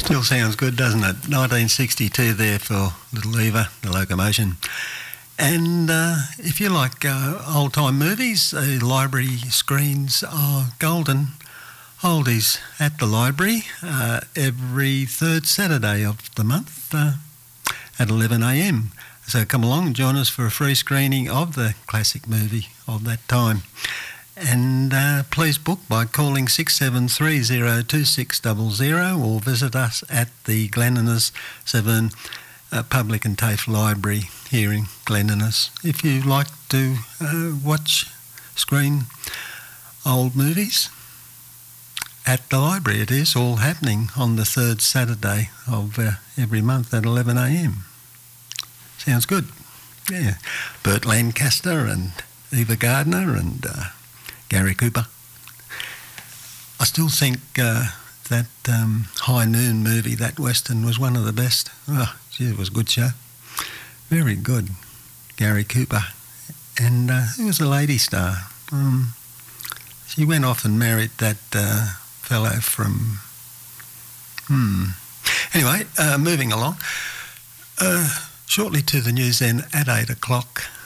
Still sounds good, doesn't it? 1962 there for Little Eva, the locomotion. And if you like old-time movies, library screens are golden oldies at the library every third Saturday of the month at 11 a.m. So come along and join us for a free screening of the classic movie of that time. And please book by calling 67302600 or visit us at the Glen Innes 7 Public and TAFE Library here in Glen Innes. If you like to screen old movies at the library, it is all happening on the third Saturday of every month at 11 a.m. Sounds good. Yeah. Burt Lancaster and Eva Gardner and Gary Cooper. I still think that High Noon movie, that Western, was one of the best. Oh, gee, it was a good show. Very good. Gary Cooper. And who was the lady star? She went off and married that fellow from... Anyway, moving along. Shortly to the news then at 8 o'clock.